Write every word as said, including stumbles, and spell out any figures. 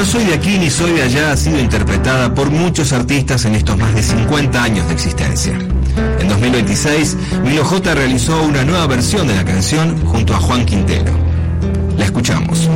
No soy de aquí ni soy de allá ha sido interpretada por muchos artistas en estos más de cincuenta años de existencia. En dos mil veintiséis, Milo J realizó una nueva versión de la canción junto a Juan Quintero. La escuchamos.